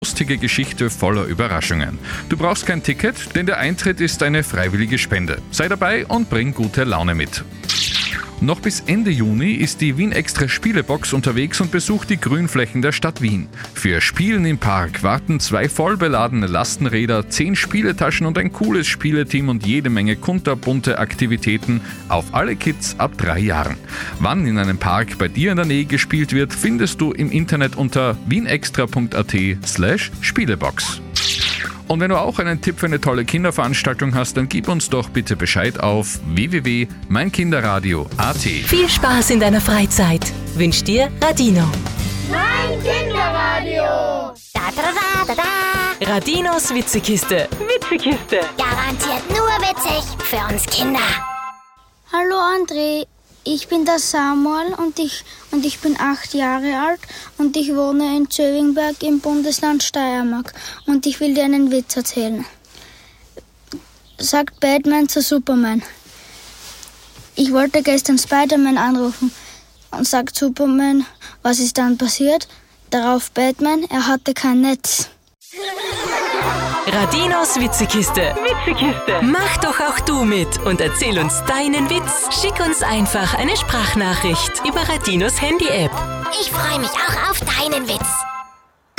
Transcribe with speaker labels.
Speaker 1: lustige Geschichte voller Überraschungen. Du brauchst kein Ticket, denn der Eintritt ist eine freiwillige Spende. Sei dabei und bring gute Laune mit. Noch bis Ende Juni ist die Wien Extra Spielebox unterwegs und besucht die Grünflächen der Stadt Wien. Für Spielen im Park warten 2 vollbeladene Lastenräder, 10 Spieletaschen und ein cooles Spieleteam und jede Menge kunterbunte Aktivitäten auf alle Kids ab 3 Jahren. Wann in einem Park bei dir in der Nähe gespielt wird, findest du im Internet unter wienextra.at/Spielebox. Und wenn du auch einen Tipp für eine tolle Kinderveranstaltung hast, dann gib uns doch bitte Bescheid auf www.meinkinderradio.at.
Speaker 2: Viel Spaß in deiner Freizeit wünscht dir Radino.
Speaker 3: Mein Kinderradio.
Speaker 4: Da, da, da, da, da.
Speaker 2: Radinos Witzekiste. Witzekiste.
Speaker 4: Garantiert nur witzig für uns Kinder.
Speaker 5: Hallo André, ich bin der Samuel und ich bin 8 Jahre alt und ich wohne in Zöwingberg im Bundesland Steiermark und ich will dir einen Witz erzählen. Sagt Batman zu Superman: Ich wollte gestern Spider-Man anrufen. Und sagt Superman: Was ist dann passiert? Darauf Batman: Er hatte kein Netz.
Speaker 2: Radinos Witzekiste. Witzekiste. Mach doch auch du mit und erzähl uns deinen Witz. Schick uns einfach eine Sprachnachricht über Radinos Handy-App.
Speaker 4: Ich freue mich auch auf deinen Witz.